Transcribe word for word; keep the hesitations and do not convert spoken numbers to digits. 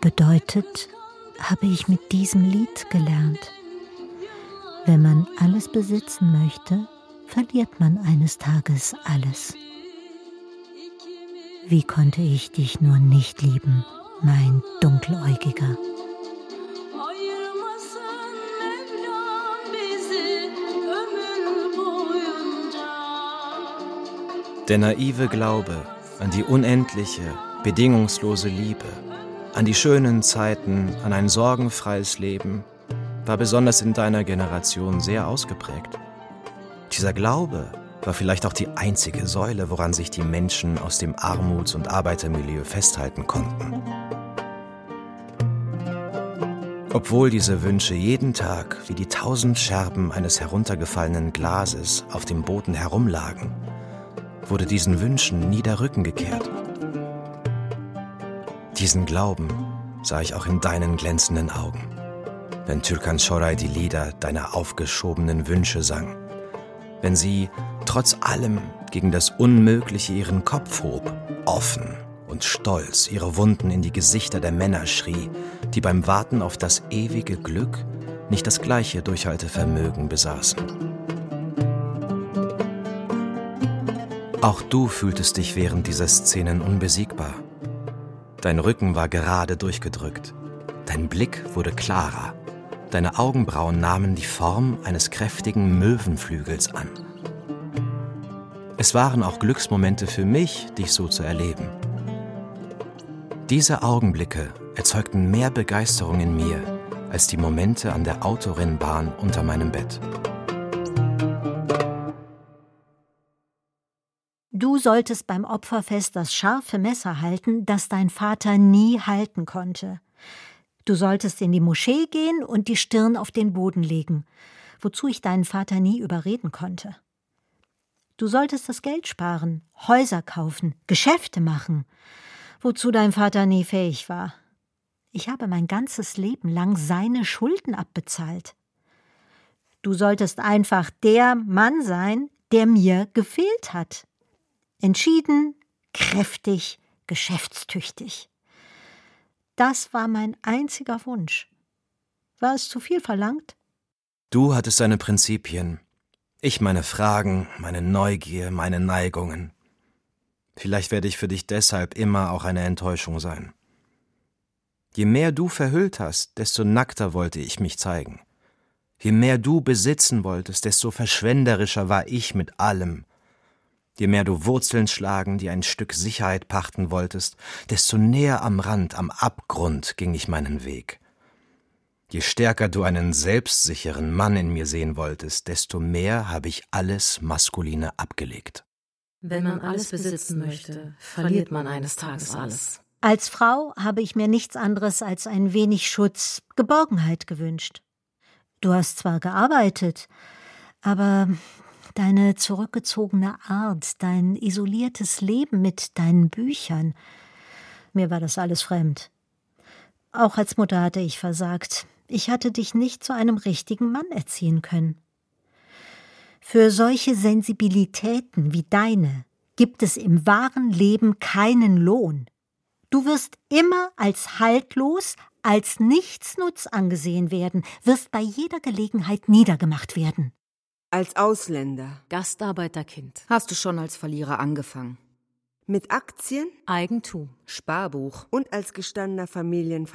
bedeutet, habe ich mit diesem Lied gelernt. Wenn man alles besitzen möchte, verliert man eines Tages alles. Wie konnte ich dich nur nicht lieben, mein Dunkeläugiger? Der naive Glaube an die unendliche, bedingungslose Liebe, an die schönen Zeiten, an ein sorgenfreies Leben, war besonders in deiner Generation sehr ausgeprägt. Dieser Glaube war vielleicht auch die einzige Säule, woran sich die Menschen aus dem Armuts- und Arbeitermilieu festhalten konnten. Obwohl diese Wünsche jeden Tag wie die tausend Scherben eines heruntergefallenen Glases auf dem Boden herumlagen, wurde diesen Wünschen nie der Rücken gekehrt. Diesen Glauben sah ich auch in deinen glänzenden Augen, wenn Türkan Şoray die Lieder deiner aufgeschobenen Wünsche sang, wenn sie trotz allem gegen das Unmögliche ihren Kopf hob, offen und stolz ihre Wunden in die Gesichter der Männer schrie, die beim Warten auf das ewige Glück nicht das gleiche Durchhaltevermögen besaßen. Auch du fühltest dich während dieser Szenen unbesiegbar. Dein Rücken war gerade durchgedrückt, dein Blick wurde klarer, deine Augenbrauen nahmen die Form eines kräftigen Möwenflügels an. Es waren auch Glücksmomente für mich, dich so zu erleben. Diese Augenblicke erzeugten mehr Begeisterung in mir als die Momente an der Autorennbahn unter meinem Bett. Du solltest beim Opferfest das scharfe Messer halten, das dein Vater nie halten konnte. Du solltest in die Moschee gehen und die Stirn auf den Boden legen, wozu ich deinen Vater nie überreden konnte. Du solltest das Geld sparen, Häuser kaufen, Geschäfte machen, wozu dein Vater nie fähig war. Ich habe mein ganzes Leben lang seine Schulden abbezahlt. Du solltest einfach der Mann sein, der mir gefehlt hat. Entschieden, kräftig, geschäftstüchtig. Das war mein einziger Wunsch. War es zu viel verlangt? Du hattest deine Prinzipien, ich meine Fragen, meine Neugier, meine Neigungen. Vielleicht werde ich für dich deshalb immer auch eine Enttäuschung sein. Je mehr du verhüllt hast, desto nackter wollte ich mich zeigen. Je mehr du besitzen wolltest, desto verschwenderischer war ich mit allem. Je mehr du Wurzeln schlagen, die ein Stück Sicherheit pachten wolltest, desto näher am Rand, am Abgrund ging ich meinen Weg. Je stärker du einen selbstsicheren Mann in mir sehen wolltest, desto mehr habe ich alles Maskuline abgelegt. Wenn man alles besitzen möchte, verliert man eines Tages alles. Als Frau habe ich mir nichts anderes als ein wenig Schutz, Geborgenheit gewünscht. Du hast zwar gearbeitet, aber deine zurückgezogene Art, dein isoliertes Leben mit deinen Büchern, mir war das alles fremd. Auch als Mutter hatte ich versagt. Ich hatte dich nicht zu einem richtigen Mann erziehen können. Für solche Sensibilitäten wie deine gibt es im wahren Leben keinen Lohn. Du wirst immer als haltlos, als nichtsnutz angesehen werden, wirst bei jeder Gelegenheit niedergemacht werden. Als Ausländer. Gastarbeiterkind. Hast du schon als Verlierer angefangen. Mit Aktien. Eigentum. Sparbuch. Und als gestandener Familienvater.